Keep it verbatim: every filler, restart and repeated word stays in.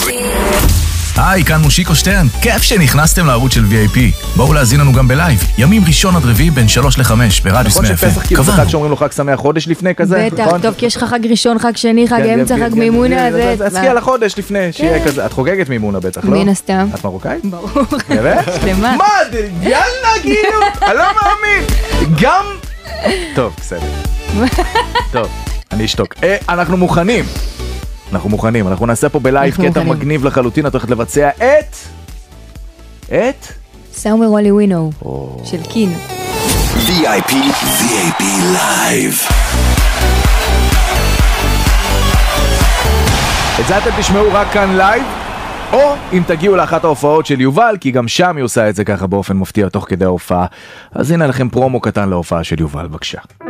היי, כאן מושיקו שטרן, כיף שנכנסתם לערוץ של וי איי פי. בואו להזין לנו גם בלייב, ימים ראשון עד רביעי בין שלוש לחמש ברדיוס מאה. נכון שפסח כאילו זה חג שאומרים לו חג שמח חודש לפני כזה? בטח, טוב, כי יש לך חג ראשון, חג שני, חג אמצע, חג מימונה. אז תזכי על החודש לפני, שיהיה כזה. את חוגגת מימונה בטח, לא? מן הסתם. את מרוקאית? ברור. באמת? שלמה. מה? יאללה, כאילו, אני לא מאמין. גם... טוב, בסדר. טוב, אני אשתוק. אנחנו מוכנים. אנחנו מוכנים, אנחנו נעשה פה בלייב קטע מגניב לחלוטין, את הולכת לבצע את... את? סאומר וולי ווינו, של קין. וי איי פי, וי איי פי לייב. את זה אתם תשמעו רק כאן לייב, או אם תגיעו לאחת ההופעות של יובל, כי גם שם היא עושה את זה ככה באופן מפתיע תוך כדי ההופעה. אז הנה לכם פרומו קטן להופעה של יובל, בבקשה.